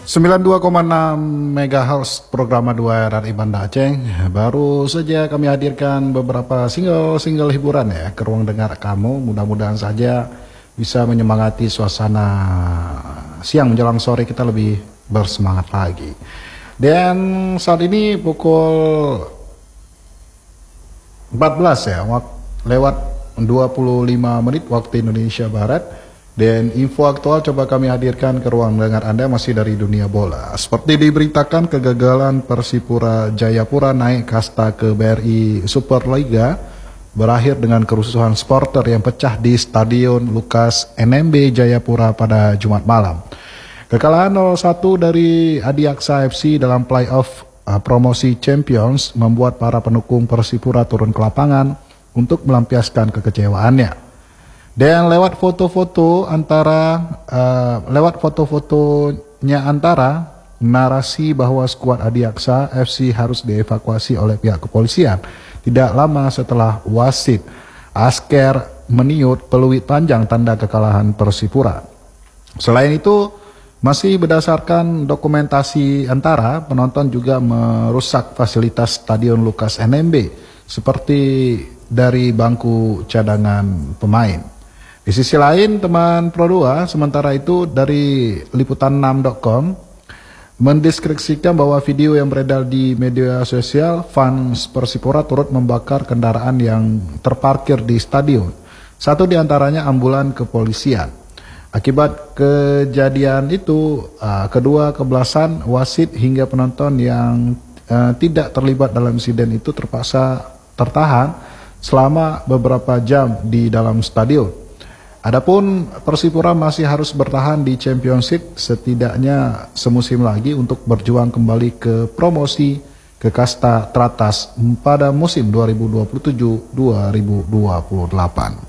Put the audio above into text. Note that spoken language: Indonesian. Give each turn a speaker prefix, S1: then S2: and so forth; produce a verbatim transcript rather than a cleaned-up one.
S1: sembilan puluh dua koma enam megahertz program dua R R I Banda Aceh. Baru saja kami hadirkan beberapa single-single hiburan ya ke ruang dengar kamu. Mudah-mudahan saja bisa menyemangati suasana siang menjelang sore kita lebih bersemangat lagi. Dan saat ini pukul empat belas ya, lewat dua puluh lima menit waktu Indonesia Barat. Dan info aktual coba kami hadirkan ke ruang dengar Anda masih dari dunia bola. Seperti diberitakan, kegagalan Persipura Jayapura naik kasta ke B R I Superliga berakhir dengan kerusuhan supporter yang pecah di Stadion Lukas N M B Jayapura pada Jumat malam. Kekalahan nol satu dari Adiaksa F C dalam playoff uh, promosi Champions membuat para pendukung Persipura turun ke lapangan untuk melampiaskan kekecewaannya. Dan lewat foto-foto antara uh, lewat foto-fotonya antara narasi bahwa skuad Adiaksa F C harus dievakuasi oleh pihak kepolisian tidak lama setelah wasit Asker meniup peluit panjang tanda kekalahan Persipura. Selain itu, masih berdasarkan dokumentasi antara, penonton juga merusak fasilitas Stadion Lukas N M B seperti dari bangku cadangan pemain. Di sisi lain, teman Pro dua, sementara itu dari liputan enam titik com mendeskripsikan bahwa video yang beredar di media sosial fans Persipura turut membakar kendaraan yang terparkir di stadion. Satu di antaranya ambulan kepolisian. Akibat kejadian itu, kedua kebelasan wasit hingga penonton yang tidak terlibat dalam insiden itu terpaksa tertahan selama beberapa jam di dalam stadion. Adapun Persipura masih harus bertahan di Championship setidaknya semusim lagi untuk berjuang kembali ke promosi ke kasta teratas pada musim dua ribu dua puluh tujuh dua ribu dua puluh delapan.